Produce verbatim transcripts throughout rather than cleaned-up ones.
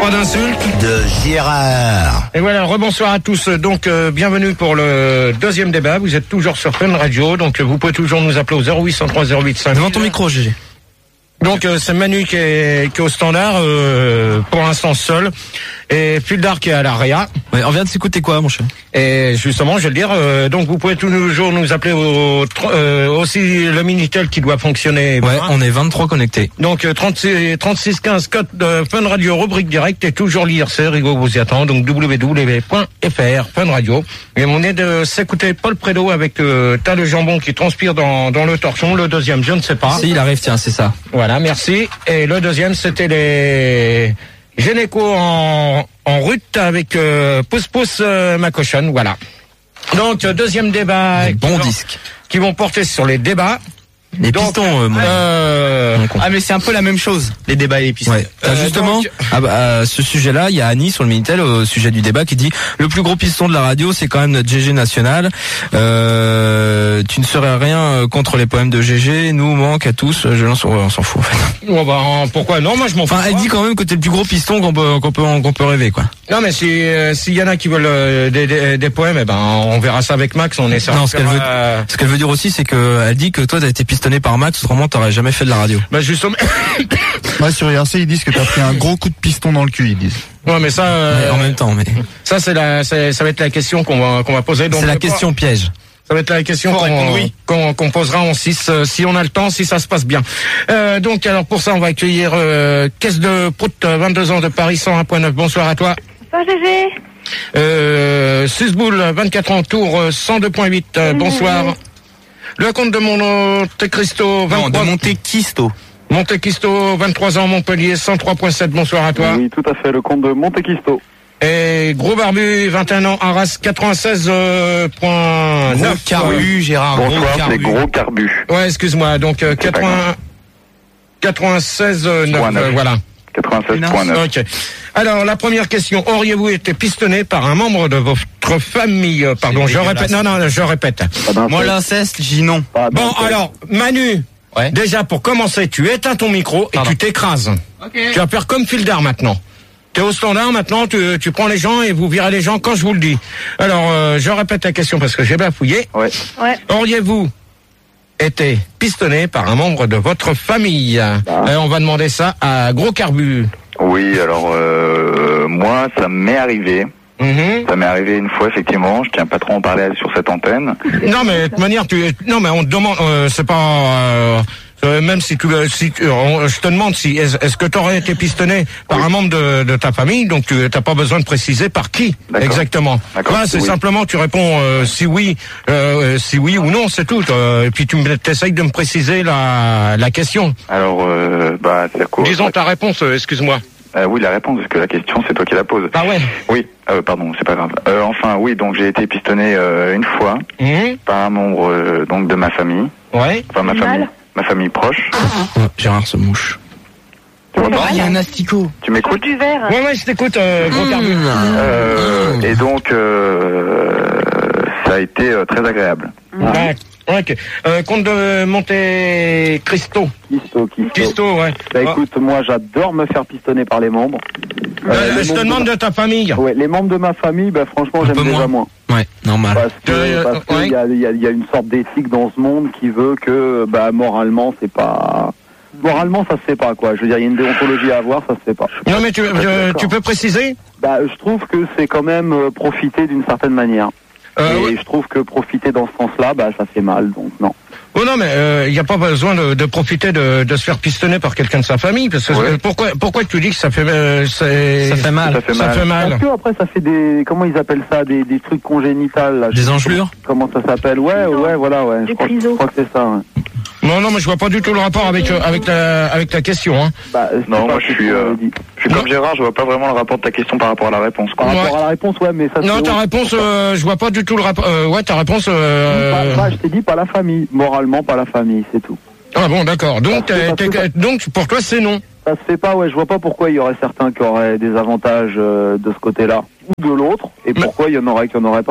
Pas d'insultes. De Gérard. Et voilà, rebonsoir à tous. Donc, euh, bienvenue pour le deuxième débat. Vous êtes toujours sur Fun Radio, donc vous pouvez toujours nous appeler au zéro huit cent trois zéro huit cinq. Devant ton micro, Gégé. Donc, euh, c'est Manu qui est, qui est au standard, euh, pour l'instant seul. Et Fuldar qui est à l'Aria. Ouais, on vient de s'écouter quoi, mon cher? Et justement, je vais le dire, euh, donc vous pouvez toujours nous appeler au, euh, aussi le Minitel qui doit fonctionner. Ouais, bien. on est vingt-trois connectés. Donc euh, trente-six, trente-six quinze code de Fun Radio rubrique direct et toujours l'I R C, Rigo vous y attend, donc w w w point f r Fun Radio. Et on est de s'écouter Paul Prédo avec euh, T'as le jambon qui transpire dans, dans le torchon. Le deuxième, je ne sais pas. Si, il arrive, tiens, c'est ça. Voilà, merci. Et le deuxième, c'était les Généco en, en rut avec euh, Pousse Pousse euh, ma cochonne, voilà. Donc, euh, deuxième débat. Des bons qui, disques. Qui vont porter sur les débats. Les Donc, pistons, euh, mon... euh, Ah mais c'est un peu la même chose, les débats et les pistons. Ouais. Euh, justement, donc... à, à ce sujet-là, il y a Annie sur le Minitel au sujet du débat qui dit le plus gros piston de la radio, c'est quand même notre G G national. Euh, tu ne serais rien contre les poèmes de G G. Nous manque à tous. Je lance, on s'en fout en fait. Bon, bah, pourquoi non, moi je m'en fous. Enfin, elle dit quand même que t'es le plus gros piston qu'on peut qu'on peut qu'on peut rêver, quoi. Non, mais si euh, s'il y en a qui veulent euh, des, des, des poèmes, eh ben on verra ça avec Max. On est certain. Non, ce qu'elle veut, euh... ce qu'elle veut dire aussi, c'est que elle dit que toi t'as été pistonné par Max, autrement t'aurais jamais fait de la radio. Bah justement. Ouais, sur I R C, ils disent que t'as pris un gros coup de piston dans le cul, ils disent. Ouais, mais ça. Euh, Ouais, en même temps, mais. Ça c'est la, c'est, ça va être la question qu'on va qu'on va poser. Donc, C'est la euh, question piège. Ça va être la question Faut qu'on, répondre oui. qu'on, qu'on posera en six, euh, si on a le temps, si ça se passe bien. Euh, donc, alors pour ça, on va accueillir euh, Caisse de Prout, vingt-deux ans de Paris, cent un point neuf. Bonsoir à toi. Bonsoir Gégé. Euh, Susboul, vingt-quatre ans, Tours, cent deux point huit. Euh, bonsoir. Le compte de Monte Cristo, vingt-trois. Non, de Monte Cristo. Monte Cristo, vingt-trois ans, Montpellier, cent trois point sept. Bonsoir à toi. Oui, tout à fait, le compte de Monte Cristo. Et Gros Barbu, vingt et un ans, Arras, quatre-vingt-seize point neuf. Carbu, Gérard. Bonsoir, gros c'est carbu. Gros Carbu. Ouais, excuse-moi. Donc euh, quatre-vingts, quatre-vingt-seize neuf. Euh, voilà. quatre-vingt-seize point neuf. Ok. Alors la première question, auriez-vous été pistonné par un membre de votre famille? Euh, Pardon, je répète. Non, non, je répète. Pas d'inceste. Moi, l'inceste, j'y non. Pas Bon, d'inceste. alors, Manu. Ouais. Déjà, pour commencer, tu éteins ton micro et Pardon. tu t'écrases. Tu vas faire comme Fildar maintenant. T'es au standard maintenant, tu, tu prends les gens et vous virez les gens quand je vous le dis. Alors, euh, je répète la question parce que j'ai bafouillé. Ouais. Ouais. Auriez-vous été pistonné par un membre de votre famille? Euh, On va demander ça à Gros Carbu. Oui, alors, euh, moi, ça m'est arrivé. Mhm. Ça m'est arrivé une fois, effectivement. Je tiens pas trop à en parler sur cette antenne. Non, mais de toute manière, tu, non, mais on te demande, euh, c'est pas, euh, euh, même si tu, si tu- on- je te demande si est-ce, est-ce que tu aurais été pistonné par Oui. un membre de, de ta famille, donc tu n'as pas besoin de préciser par qui D'accord. exactement. D'accord, Là, c'est oui. simplement tu réponds euh, si oui, euh, si oui ou non, c'est tout. Euh, et puis tu essayes de me préciser la, la question. Alors, euh, bah, c'est quoi? Disons ta réponse. euh, excuse-moi. Euh, oui, la réponse, parce que la question, c'est toi qui la poses. Ah ouais. Oui, euh, pardon, c'est pas grave. Euh, enfin, oui, donc j'ai été pistonné euh, une fois Mhm. par un membre euh, donc de ma famille, Ouais. enfin ma Mal. famille, ma famille proche. Oh, Gérard se mouche. Tu m'entends? Ah, il y a un asticot. Tu m'écoutes? Du verre. Ouais, ouais, je t'écoute, euh, Gros Carbu. Euh, et donc, euh, ça a été euh, très agréable. Ouais. Ok. Euh, compte de Monte Cristo. Kisto, Kisto. Cristo, ouais. Bah écoute, moi j'adore me faire pistonner par les membres. Euh, Euh, les je te membres demande de ta famille. Ouais, les membres de ma famille, bah franchement Un j'aime peu déjà moins. Ouais, normal. Parce que Euh, parce que ouais. il y a, il y a- il y a une sorte d'éthique dans ce monde qui veut que bah moralement c'est pas moralement ça se fait pas quoi. Je veux dire il y a une déontologie à avoir, ça se fait pas. Non, mais tu, Je suis pas euh, d'accord. tu peux préciser? Bah je trouve que c'est quand même euh, profiter d'une certaine manière. Euh, Et ouais. je trouve que profiter dans ce sens-là, bah ça fait mal, donc non. Oh non, mais il euh, n'y a pas besoin de, de profiter de, de se faire pistonner par quelqu'un de sa famille, parce que Ouais. euh, pourquoi pourquoi tu dis que ça fait euh, c'est- Ça fait mal. Ça fait ça mal. fait mal. Parce que après ça fait des comment ils appellent ça des, des trucs congénitales là. Je Des sais pas engelures? Comment ça s'appelle? Ouais, Triso. ouais, voilà, ouais. Je Des crois, je trisos. crois que c'est ça. Ouais. Non, non, mais je vois pas du tout le rapport avec euh, avec la avec la question. Hein. Bah, c'est Non, pas moi, ce je que suis, tu euh, m'avais dit. Je suis comme Gérard, je vois pas vraiment le rapport de ta question par rapport à la réponse. Par Ouais. rapport à la réponse, ouais, mais ça Non, c'est ta autre. réponse, euh, je vois pas du tout le rapport. Euh, ouais, ta réponse. Euh... Pas- pas- je t'ai dit pas la famille, moralement pas la famille, c'est tout. Ah bon, d'accord. Donc, Parce que- t'es- parce t'es- que- donc pour toi, c'est non. Ça se fait pas, ouais, je vois pas pourquoi il y aurait certains qui auraient des avantages euh, de ce côté-là ou de l'autre, et Mais- pourquoi il y en aurait qui en auraient pas.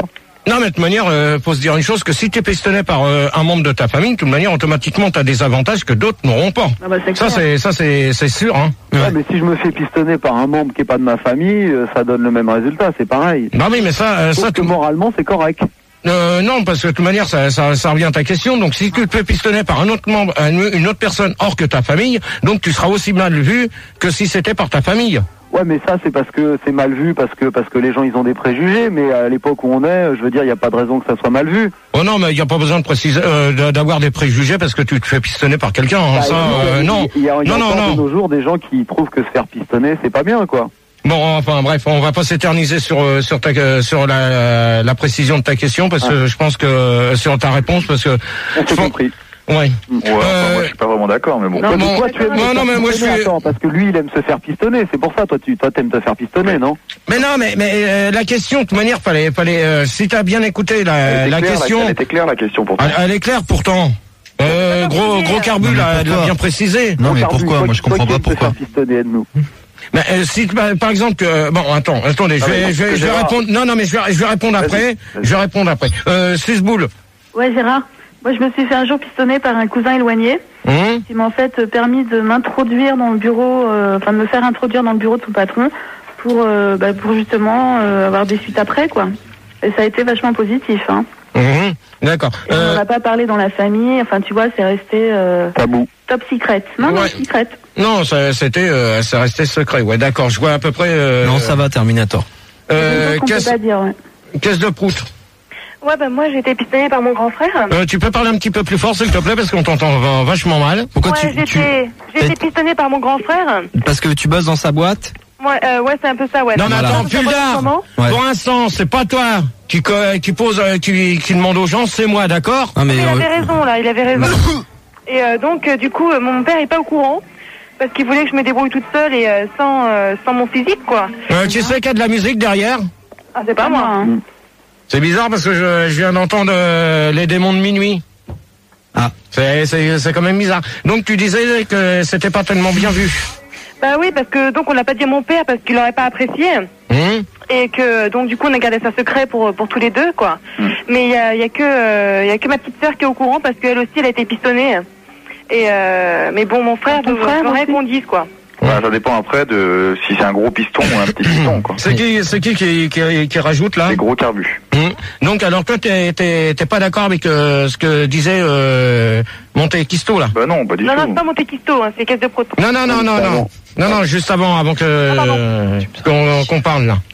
Non, mais de toute manière, euh, faut se dire une chose, que si t'es pistonné par euh, un membre de ta famille, de toute manière, automatiquement, t'as des avantages que d'autres n'auront pas. Ah bah, c'est Ça, clair. c'est, ça, c'est, c'est sûr, hein. Ouais, mais si je me fais pistonner par un membre qui est pas de ma famille, euh, ça donne le même résultat, c'est pareil. Non, oui, mais ça, euh, Sauf ça, que tout... moralement, c'est correct. Euh, non, parce que de toute manière, ça, ça, ça revient à ta question. Donc, si tu te fais pistonner par un autre membre, un- une autre personne hors que ta famille, donc tu seras aussi mal vu que si c'était par ta famille. Ouais, mais ça, c'est parce que c'est mal vu, parce que parce que les gens, ils ont des préjugés, mais à l'époque où on est, je veux dire, il n'y a pas de raison que ça soit mal vu. Oh non, mais il n'y a pas besoin de préciser, euh, d'avoir des préjugés parce que tu te fais pistonner par quelqu'un. Hein, Bah, ça, euh, il y a- non, Il y a, il y a non, non, encore non. de nos jours des gens qui trouvent que se faire pistonner, c'est pas bien, quoi. Bon, enfin bref, on va pas s'éterniser sur euh, sur ta euh, sur la, la précision de ta question parce que je pense que euh, sur ta réponse parce que On s'est je pense- compris. ouais. Ouais, enfin, Euh, moi je suis pas vraiment d'accord, mais bon. Non, Ouais, mais bon, toi, tu aimes non, te faire non, mais moi, je pistonner, suis- attends, parce que lui, il aime se faire pistonner, c'est pour ça, toi, tu toi, t'aimes te faire pistonner, non? Mais non, mais mais euh, la question de toute manière fallait fallait euh, si t'as bien écouté la Elle était la claire, question, Elle était claire la question pour toi. elle, elle est claire pourtant. Euh, gros gros carbu Non, mais l'a l'a pourquoi bien précisé. Non, mais Carbu, pourquoi toi Moi, qui- je comprends toi pas qui aimes te pourquoi. faire pistonner, aide-nous. Mais euh, si bah, par exemple que euh, bon attends attendez je Ah, mais vais parce je vais, que je vais Gérard- répondre non non mais je vais je vais répondre Vas-y, après vas-y. je vais répondre après. Euh, Susboule. Ouais, Gérard. Moi, je me suis fait un jour pistonner par un cousin éloigné Hum qui m'a en fait permis de m'introduire dans le bureau, euh, enfin de me faire introduire dans le bureau de son patron pour, euh, bah, pour justement euh, avoir des suites après, quoi. Et ça a été vachement positif, hein. hum, D'accord. Et on Euh, n'en a pas parlé dans la famille, enfin tu vois, c'est resté euh, Tabou. top secret. Non, non, Ouais. secret. non, ça c'était euh, ça restait secret. Ouais, d'accord. Je vois à peu près. Euh, Non, ça va, Terminator. Euh, C'est qu'on peut caisse, pas dire, ouais. caisse de prout. Ouais, bah moi j'ai été pistonnée par mon grand frère. Euh, tu peux parler un petit peu plus fort, s'il te plaît, parce qu'on t'entend va- vachement mal. Pourquoi ouais, tu, j'ai tu été, j'ai été pistonnée par mon grand frère. parce que tu bosses dans sa boîte? Ouais, euh, ouais, c'est un peu ça, ouais. Non, mais Voilà. attends, Ça va Puldar, comment Ouais. pour l'instant, c'est pas toi qui, co- qui pose, euh, qui, qui demande aux gens, c'est moi, d'accord? Non mais Il euh, avait raison là, il avait raison. Et euh, donc euh, du coup, euh, mon père est pas au courant parce qu'il voulait que je me débrouille toute seule et euh, sans euh, sans mon physique, quoi. Euh, tu sais qu'il y a de la musique derrière? Ah, c'est pas moi. hein. C'est bizarre parce que je, je viens d'entendre euh, les démons de minuit. Ah. C'est, c'est, c'est quand même bizarre. Donc tu disais que c'était pas tellement bien vu. Bah oui, parce que donc on l'a pas dit à mon père parce qu'il l'aurait pas apprécié. Hum Et que donc du coup on a gardé ça secret pour pour tous les deux, quoi. Mais il y a, il y a que euh, il y a que ma petite sœur qui est au courant parce qu'elle aussi elle a été pistonnée. Et euh, mais bon, mon frère Ton veut frère veut rien aussi qu'on dise, quoi. Ouais, ça dépend après de si c'est un gros piston ou un petit piston, quoi. C'est qui, c'est qui qui, qui, qui rajoute là? C'est gros carbu. Hum. Donc alors toi t'es, t'es, t'es pas d'accord avec euh, ce que disait euh, Monte Cristo là? Bah non, pas du Non, non, tout. c'est pas Monte Cristo, hein, c'est caisse de proton. Non non non non non non non juste avant avant que Ah, pardon. euh, qu'on, qu'on parle là.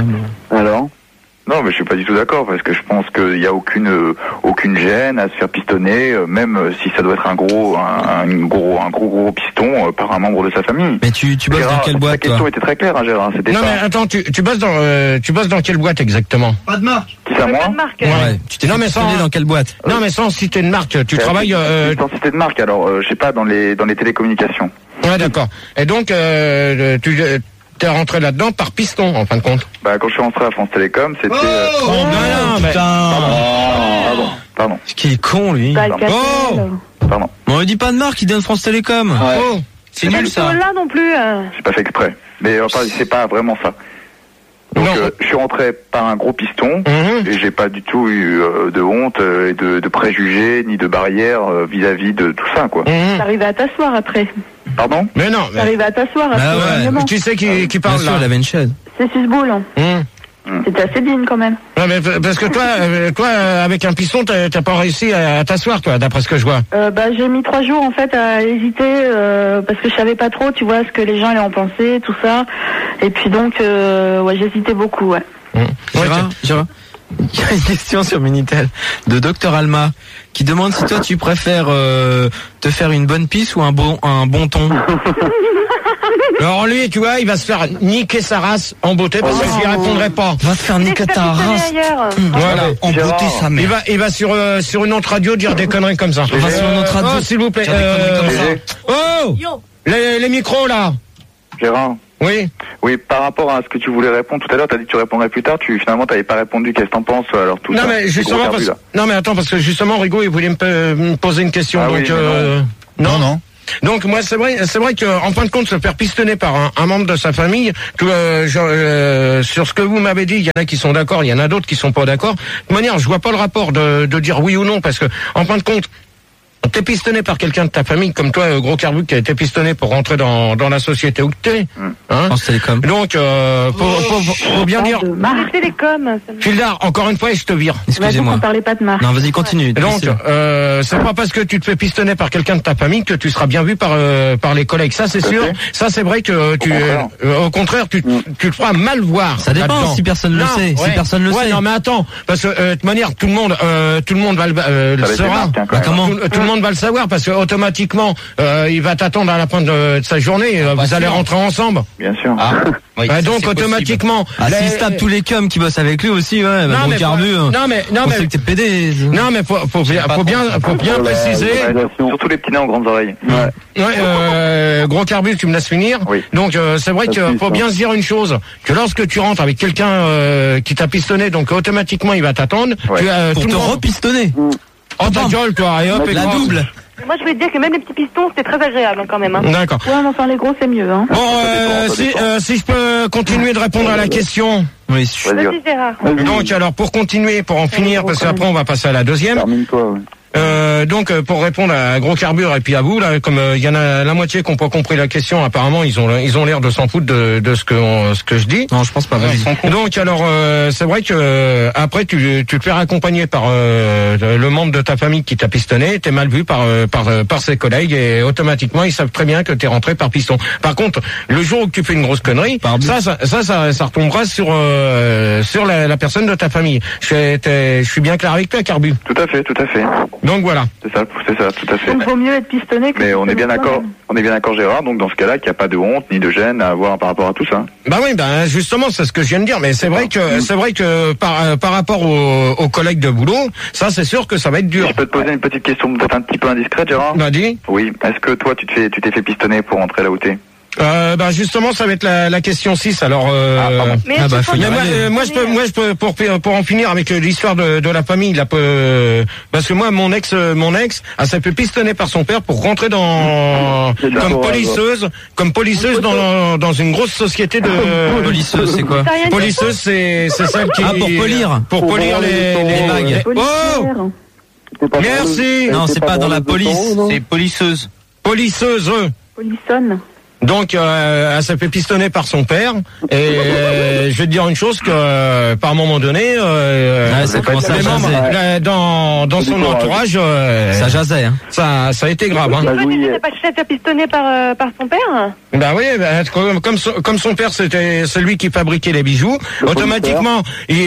Alors? Non, mais je suis pas du tout d'accord parce que je pense qu'il y a aucune euh, aucune gêne à se faire pistonner, euh, même euh, si ça doit être un gros un, un gros un gros gros piston euh, par un membre de sa famille. mais tu tu bosses Gérard, dans quelle ta boîte question toi? était très claire, hein, Gérard. C'était Non ça. mais attends tu, tu bosses dans euh, tu bosses dans quelle boîte exactement? Pas de marque. Qui ça, Mais moi pas de marque. Ouais. Tu t'es Non, mais pistonné sans- dans quelle boîte? Non mais sans citer de marque, tu Euh, travailles euh, Sans citer de marque, alors euh, je sais pas dans les dans les télécommunications. ouais d'accord. Et donc euh, tu t'es rentré là-dedans par piston en fin de compte. Bah quand je suis rentré à France Télécom, c'était. euh, Oh, non, non, mais- Pardon, pardon, Qui est con lui. Bah, Alcatel, Oh euh, pardon. On ne dit pas de marque, il donne France Télécom. Oh C'est Pas nul du ça. tout là non plus. euh. J'ai pas fait exprès. Mais enfin, c'est pas vraiment ça. Donc Non. euh, je suis rentré par un gros piston Mhm. et j'ai pas du tout eu euh, de honte euh, et de, de préjugés ni de barrières euh, vis-à-vis de tout ça, quoi. Mhm. T'arrivais à t'asseoir après. Pardon? Mais non, mais, T'arrivais à t'asseoir après. Ah ouais. évidemment. tu sais qui, qui Bien parle sûr, là. il avait une chaise. C'est Susboule. Hein. Hum. C'était assez digne quand même. Non, mais parce que toi, euh, toi, euh, avec un piston, t'as t'as pas réussi à, à t'asseoir, toi, d'après ce que je vois. Euh, bah, j'ai mis trois jours en fait à hésiter euh, parce que je savais pas trop, tu vois, ce que les gens allaient en penser, tout ça. Et puis donc, euh, ouais, j'hésitais beaucoup, ouais. Hum. Ouais, Gérard, Gérard, il y a une question sur Minitel de Docteur Alma qui demande si toi tu préfères euh, te faire une bonne pisse ou un bon un bon ton. Alors lui, tu vois, il va se faire niquer sa race en beauté parce que j'y répondrai pas. Va te faire Il est niquer fait ta pistonner race. ailleurs. Voilà. En Gérard, beauté sa Il mère. va, il va sur euh, sur une autre radio dire des conneries comme ça. Il va sur une autre radio Oh, s'il vous plaît. dire des euh, conneries comme ça. Oh, les, les micros là. Gérard? Oui. Oui, par rapport à ce que tu voulais répondre tout à l'heure, t'as dit que tu répondrais plus tard, tu finalement t'avais pas répondu, qu'est-ce que t'en penses alors tout Non ça? mais ces justement gros parce carbus, là. non mais attends parce que justement Rigaud il voulait me, pe- me poser une question Ah donc oui, mais euh, Non, non. Donc moi c'est vrai, c'est vrai que en fin de compte se faire pistonner par un, un membre de sa famille, que, euh, je, euh, sur ce que vous m'avez dit, il y en a qui sont d'accord, il y en a d'autres qui sont pas d'accord. De toute manière, je vois pas le rapport de, de dire oui ou non, parce que en fin de compte, t'es pistonné par quelqu'un de ta famille, comme toi, Gros Carbu, qui a été pistonné pour rentrer dans, dans la société où t'es. Hein. France Télécom. Donc, euh, faut, faut, faut, faut bien dire. Marc Télécom. Fildar, encore une fois, et je te vire. Excusez-moi. On parlait pas de marque. Non, vas-y, continue. Donc, euh, c'est pas parce que tu te fais pistonner par quelqu'un de ta famille que tu seras bien vu par euh, par les collègues. Ça, c'est sûr. Ça, c'est vrai que tu, au contraire, euh, au contraire tu, tu te feras mal voir. Ça dépend là-dedans. si personne ne le Non, sait. ouais. Si personne le ouais, sait. non, mais attends, parce que euh, de toute manière, tout le monde, euh, tout le monde va le, euh, le saura. Bah, comment tout, tout le monde va le savoir parce que automatiquement, euh, il va t'attendre à la fin de, de sa journée. Euh, vous allez rentrer ensemble. Bien sûr. Ah. Oui, bah, ça, donc c'est automatiquement. Ah, les... s'il se tape tous les cums qui bossent avec lui aussi, ouais, bah, non, Gros mais Carbu. faut... non mais non on mais sait que t'es pédé. non mais faut faut, bien faut bien faut bien préciser. Surtout les petits nains aux grandes oreilles. Ouais. Ouais, euh, Gros Carbu, tu me laisses finir. Oui. Donc euh, c'est vrai qu'il faut bien se dire une chose, que lorsque tu rentres avec quelqu'un euh, qui t'a pistonné, donc automatiquement il va t'attendre. Ouais. Tu, euh, Pour tout te le monde... repistonner. Oh ta gueule toi, et hop, et La cross. double. Moi, je voulais te dire que même les petits pistons, c'était très agréable hein, quand même. Hein. D'accord. Ouais, mais enfin, les gros, c'est mieux, hein. Bon, euh, si, euh, si je peux continuer de répondre à la question. Oui, je... Vas-y. Vas-y, Gérard. Donc alors pour continuer, pour en finir, parce qu'après on va passer à la deuxième. Termine-toi, ouais. Euh, donc euh, pour répondre à Gros Carbure et puis à vous là, comme il euh, y en a la moitié qui n'ont pas compris la question, apparemment ils ont ils ont l'air de s'en foutre de, de ce que on, ce que je dis. Non, je pense pas. Vas-y. Donc alors euh, c'est vrai que euh, après tu tu te fais accompagner par euh, le membre de ta famille qui t'a pistonné, t'es mal vu par euh, par euh, par ses collègues et automatiquement ils savent très bien que t'es rentré par piston. Par contre, le jour où tu fais une grosse connerie, ça ça, ça ça ça retombera sur euh, sur la, la personne de ta famille. Je je suis bien clair avec toi, Carbu. Tout à fait, tout à fait. Donc voilà. C'est ça, c'est ça, tout à fait. Donc, vaut mieux être pistonné que. Mais on est bien pistonné d'accord, soi-même. on est bien d'accord Gérard, donc dans ce cas-là, qu'il n'y a pas de honte ni de gêne à avoir par rapport à tout ça. Bah oui, bah justement, c'est ce que je viens de dire. Mais c'est vrai que c'est vrai que par euh, par rapport aux, aux collègues de boulot, ça c'est sûr que ça va être dur. Je peux te poser une petite question peut-être un petit peu indiscrète, Gérard? Bah dis. Oui. Est-ce que toi, tu te fais, tu t'es fait pistonner pour rentrer là où t'es? Euh, bah justement, ça va être la, la question six. Alors, euh, Ah, pardon. Mais Ah, bah, tu faut peux y mais moi, aller. euh, moi, je peux, moi, je peux pour pour en finir avec euh, l'histoire de, de la famille, là, euh, parce que moi, mon ex, euh, mon ex, elle s'est fait pistonner par son père pour rentrer dans C'est comme d'accord, polisseuse, comme polisseuse dans dans une grosse société de Polisseuse, c'est quoi? T'as rien dit? Polisseuse, c'est c'est celle qui Ah, pour polir. pour Pour polir voir les, les les tons, bagues. les- Oh, Policière. T'es pas merci. Non, c'est pas dans la branleuse de police, temps, non c'est polisseuse. Polisseuse. Polissonne. Donc, euh, elle s'est fait pistonner par son père. Et euh, je vais te dire une chose que, euh, par un moment donné, euh, Ouais, ça commence à les membres, jaser. là, dans dans son entourage, euh, Ça jasait, hein. ça ça a été grave. Hein. Bah Toi, oui, tu euh, t'es pas cherché à te faire pistonner par, euh, par son père? Bah oui, bah, comme comme son, comme son père, c'était celui qui fabriquait les bijoux. Le Automatiquement,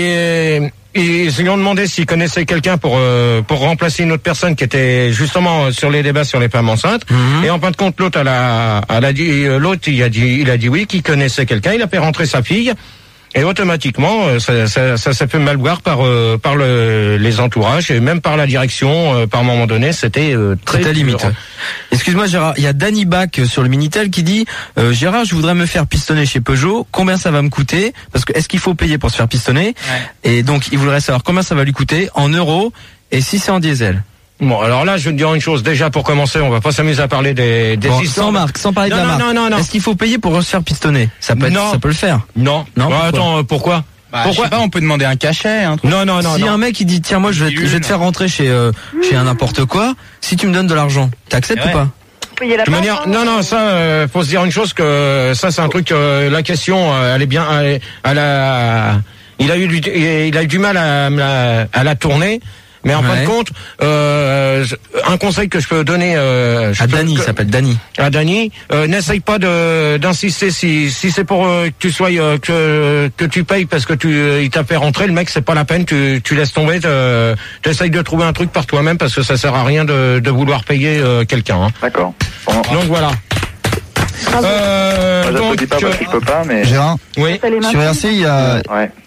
il ils lui ont demandé s'il connaissait quelqu'un pour euh, pour remplacer une autre personne qui était justement sur les débats sur les femmes enceintes. Mhm. Et en fin de compte, l'autre, elle a, elle a dit, l'autre, il a dit, il a dit oui, qu'il connaissait quelqu'un. Il a fait rentrer sa fille. Et automatiquement, euh, ça, ça, ça s'est fait mal voir par euh, par le, les entourages et même par la direction. Euh, par un moment donné, c'était euh, très Très dur. limite. Excuse-moi Gérard, il y a Danny Bach sur le Minitel qui dit euh, Gérard, je voudrais me faire pistonner chez Peugeot, combien ça va me coûter? Parce que est-ce qu'il faut payer pour se faire pistonner? Et donc il voudrait savoir combien ça va lui coûter en euros et si c'est en diesel. Bon, alors là, je vais te dire une chose. Déjà, pour commencer, on va pas s'amuser à parler des, des Bon, histoires. sans marque, sans parler Non, de la non, marque. non, non, non. Est-ce qu'il faut payer pour se faire pistonner? Ça peut être, Non. ça peut le faire. Non. Non, Bah, pourquoi attends, euh, pourquoi Bah, Pourquoi je sais pas, on peut demander un cachet, un truc. Non, non, non, si non. un mec il dit tiens moi je vais, te, je vais te faire rentrer chez euh, chez un n'importe quoi, si tu me donnes de l'argent, t'acceptes Ouais. ou pas? Oui, il y a la De toute part, manière, hein. non, non, ça, euh, faut se dire une chose que ça, c'est un truc. Euh, la question, euh, elle est bien, elle, elle a, il a eu du, il a eu du mal à, à, à la tourner. Mais en fin Ouais. de compte, euh, un conseil que je peux donner euh, je À peux- Dany, il que- s'appelle Dany. à Dany, euh, n'essaye pas de d'insister si si c'est pour euh, que tu sois euh, que que tu payes parce que tu euh, il t'a fait rentrer, le mec, c'est pas la peine, tu tu laisses tomber, tu essayes de trouver un truc par toi-même parce que ça sert à rien de de vouloir payer euh, quelqu'un. Hein. D'accord. Bon, Donc voilà. Euh, moi, donc, j'applaudis pas parce que je peux pas, mais. Gérard, oui. T'as les mains sur R C, il y a, Ouais.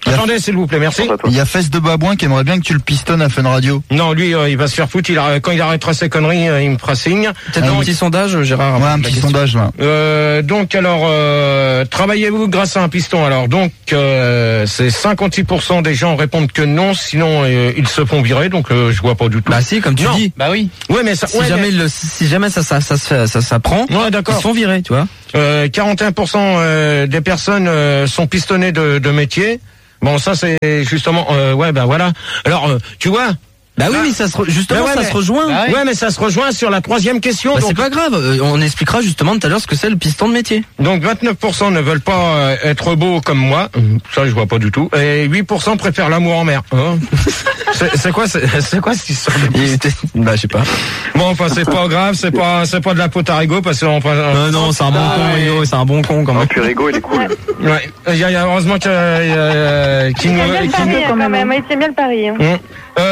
Attendez, s'il vous plaît, merci. Il y a Fesse de Babouin qui aimerait bien que tu le pistonnes à Fun Radio. Non, lui, euh, il va se faire foutre. Il a, quand il arrêtera ses conneries, euh, il me fera signe. Peut-être un petit sondage, Gérard. Ouais, un petit sondage là. Euh, donc alors, euh, travaillez-vous grâce à un piston? Alors donc, euh, c'est cinquante-six pour cent des gens répondent que non, sinon euh, ils se font virer. Donc euh, je vois pas du tout. Bah si, comme tu non. dis. Bah oui. Ouais, mais ça. Si ouais, jamais mais... le, si jamais ça ça ça ça, ça, ça prend, ouais, d'accord. Ils se font virer, tu vois. Euh, quarante et un pour cent euh, des personnes euh, sont pistonnées de, de métier. Bon, ça c'est justement, euh, ouais, ben voilà. Alors, euh, tu vois. Bah oui, mais ça se re... justement, ouais, ça mais... se rejoint. Bah oui. Ouais, mais ça se rejoint sur la troisième question. Bah donc... c'est pas grave. Euh, on expliquera justement tout à l'heure ce que c'est le piston de métier. Donc vingt-neuf pour cent ne veulent pas euh, être beaux comme moi. Ça, je vois pas du tout. Et huit pour cent préfèrent l'amour en mer. Hein c'est, c'est quoi, c'est, c'est quoi cette histoire de... Bah je sais pas. Bon, enfin, c'est pas grave. C'est pas, c'est pas de la pote à Rigaud parce que on... euh, non, c'est un bon ah, con, et... Rigaud. C'est un bon con quand même. Et puis Rigaud, il est cool. Ouais. Il y a, il y a heureusement qu'il y a, euh, qui Il nous, tient bien le qui pari, nous... hein, quand même. Il tient bien le pari. Hein. Hum.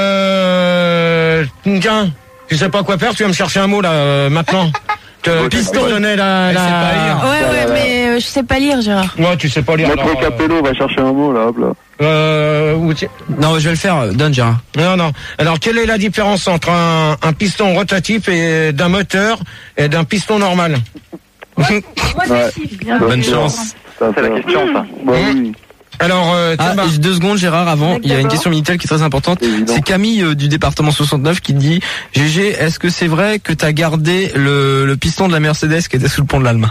Euh, tiens, tu sais pas quoi faire, tu vas me chercher un mot là euh, maintenant. Que piston donnait la, la... Ouais, ouais, mais euh, je sais pas lire, Gérard. Ouais, tu sais pas lire. Notre alors, Capello va chercher un mot là, hop là. Euh, où tu... Non, je vais le faire. Donne, Gérard. Non, non. Alors, quelle est la différence entre un, un piston rotatif et d'un moteur et d'un piston normal? Ouais. Bonne chance. Ça, C'est la question, ça. Bah oui. Alors, euh, Ah, Thomas. deux secondes, Gérard, avant, il y a une question Minitel qui est très importante. Évident. C'est Camille euh, du département soixante-neuf qui dit G G, est-ce que c'est vrai que t'as gardé le, le piston de la Mercedes qui était sous le pont de l'Alma?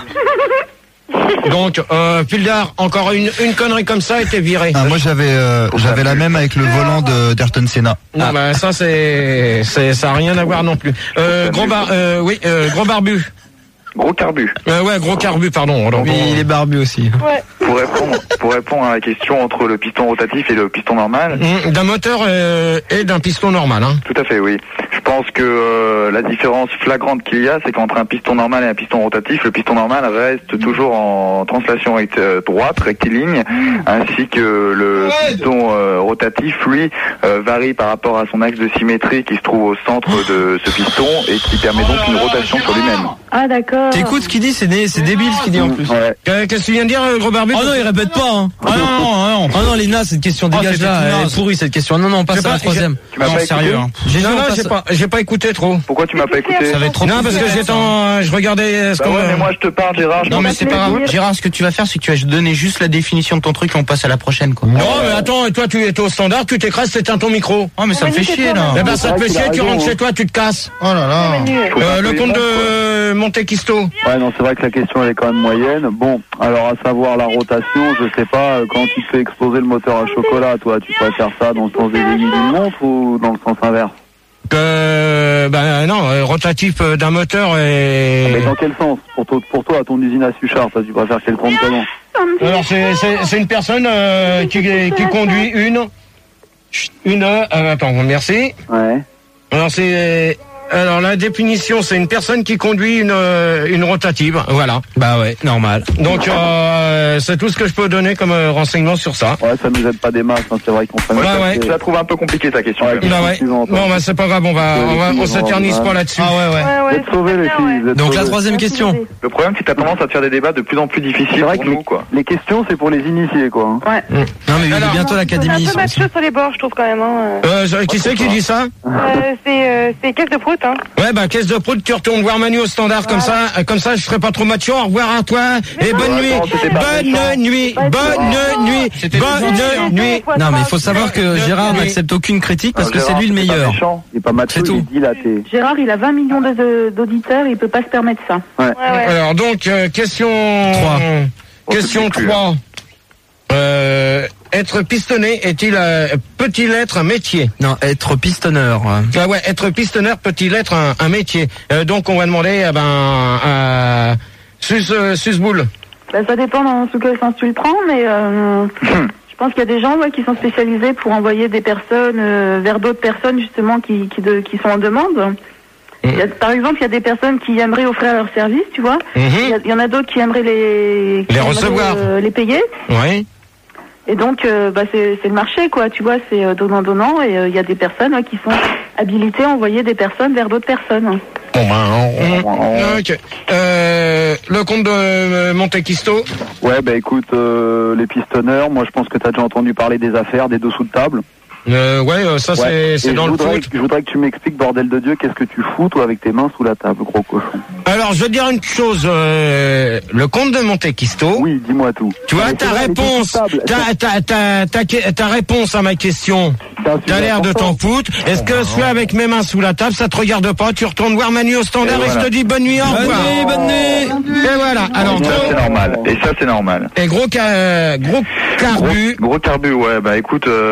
Donc, euh, Pildar, encore une, une connerie comme ça, et t'es viré. Ah, moi j'avais euh, j'avais la même avec le volant de d'Ayrton Senna. Non, bah, ça, c'est, c'est, ça a rien à voir non plus. Euh, gros bar, euh, oui, euh, gros barbu. Gros carbu. Euh, ouais, gros carbu, pardon. Alors, Oui, il est barbu aussi. Ouais. Pour répondre, pour répondre à la question entre le piston rotatif et le piston normal. Mmh, d'un moteur euh, et d'un piston normal, hein. Tout à fait, oui. Je pense que euh, la différence flagrante qu'il y a, c'est qu'entre un piston normal et un piston rotatif, le piston normal reste toujours en translation rect- euh, droite, rectiligne, ainsi que le piston euh, rotatif, lui, euh, varie par rapport à son axe de symétrie qui se trouve au centre de ce piston et qui permet donc une rotation sur lui-même. Ah, d'accord. T'écoutes ce qu'il dit, c'est, né, c'est débile ce qu'il dit en plus. Ouais. Qu'est-ce que tu viens de dire, gros barbu? Oh non, il répète pas, hein. Ah non, non, non. Ah non, Lina, cette question dégage c'était là, une elle naze. est pourrie cette question. Non, non, on passe J'ai à la pas- troisième. Tu m'as Non, pas sérieux, écouté hein. J'ai Non, on non, passe- j'ai pas, j'ai pas écouté trop. Pourquoi tu m'as pas écouté? Ça va être trop Non, parce que compliqué, j'étais ça. en, je regardais ce Bah qu'on... ouais, mais moi je te parle, Gérard. je Non, m'en mais bats c'est les pas grave. couilles. Gérard, ce que tu vas faire, c'est que tu vas donner juste la définition de ton truc et on passe à la prochaine, quoi. Non, mais attends, et toi, tu es au standard, tu t'écrases, t'éteins ton micro. Oh, mais ça me fait chier, là. Eh ben, ça te fait qu'il a chier, tu raison, rentres hein. chez toi, tu te casses. Oh là là. Faut Euh, pas le que compte les vaches, de Monte Cristo. Ouais, non, c'est vrai que la question elle est quand même moyenne. Bon, alors à savoir la rotation, je sais pas, euh, quand tu te fais exploser le moteur à chocolat, toi, tu préfères ça dans le sens des aiguilles d'une montre ou dans le sens inverse? Euh, ben non, euh, rotatif euh, d'un moteur et... Mais dans quel sens? Pour toi, pour toi, à ton usine à Suchard, toi, tu préfères qu'elle tourne comment? Alors c'est, c'est, c'est une personne euh, qui, qui conduit une... Une... Euh, attends, merci. Ouais. Alors c'est... Alors la définition, c'est une personne qui conduit une, euh, une rotative, voilà. Bah ouais, normal. Donc euh, c'est tout ce que je peux donner comme euh, renseignement sur ça. Ouais, ça nous aide pas des masses, hein, c'est vrai qu'on fait... Ouais, ouais. Je la trouve un peu compliquée ta question. Ouais, quand même. Bah ouais. suivante, Bon hein. bah c'est pas grave, on va, on va, on s'éternise pas là-dessus. Ah ouais, ouais. Ouais, Vous ouais. êtes sauvés, les bien, filles. ouais. vous êtes Donc la sauvés. troisième question. Le problème, c'est que t'as tendance à te faire des débats de plus en plus difficiles C'est vrai pour que nous, quoi. les questions, c'est pour les initiés, quoi. hein. Ouais. Non mais il est Alors, bientôt C'est l'académie. un peu macho sur les bords, je trouve, quand même. Hein. Euh, qui c'est qui dit ça? Euh, c'est euh, c'est caisse de prout, hein. Ouais bah caisse de prout, tu retournes voir Manu au standard comme ça, euh, comme ça je serai pas trop macho. Au revoir à toi et bonne non, nuit, attends, c'était pas bonne méchant. nuit, Bah, bonne c'est- nuit, C'était bonne gentil. nuit. Non mais il faut savoir que Le- Gérard le- n'accepte aucune critique parce Ah, que c'est Gérard, lui le pas meilleur. méchant. Il est pas macho, C'est il tout. est dilaté. Gérard, il a vingt millions de- de- d'auditeurs, il peut pas se permettre ça. Ouais, ouais. Alors donc euh, question Trois. question Oh, c'est plus, trois. Euh, être pistonné est-il euh, peut-il être un métier? Non, être pistonneur. Ah ouais, être pistonneur peut-il être un, un métier? Euh, donc on va demander eh ben à Sus euh, Susboul. Bah, ça dépend dans sous quel sens tu le prends, mais euh, je pense qu'il y a des gens ouais, qui sont spécialisés pour envoyer des personnes euh, vers d'autres personnes justement qui qui, de, qui sont en demande. Il y a, par exemple, il y a des personnes qui aimeraient offrir leur service, tu vois. Mhm. Il y a- il y, en a d'autres qui aimeraient les qui Les aimeraient, recevoir. euh, les payer. Oui. Et donc, euh, bah, c'est c'est le marché, quoi. Tu vois, c'est euh, donnant-donnant. Et euh, il y a des personnes ouais, qui sont habilitées à envoyer des personnes vers d'autres personnes. Bon ben, on, on- ok. Euh, le comte de euh, Monte Cristo. Ouais, bah écoute, euh, les pistonneurs, moi je pense que t'as déjà entendu parler des affaires, des dessous de table. Euh, ouais, euh, ça Ouais. c'est, c'est Et dans je le voudrais, foot. que- je voudrais que tu m'expliques, bordel de Dieu, qu'est-ce que tu fous, toi, avec tes mains sous la table, gros cochon. Alors, je veux dire une chose, euh, le comte de Monte Cristo. Oui, dis-moi tout. Tu vois, Mais ta c'est vrai, les réponse, dessous de table, ta, ta, ta, ta, ta, ta réponse à ma question, c'est un sujet t'as l'air de important. t'en foutre. Est-ce que je fais avec mes mains sous la table, ça te regarde pas, tu retournes voir Manu au standard Et et, voilà. je te dis bonne nuit, au Bonne revoir. nuit, bonne nuit. Et voilà. Alors, Et ça, c'est gros, normal. Et ça, c'est normal. et gros, ca- gros Gros, carbu. gros carbu, ouais, bah écoute... euh,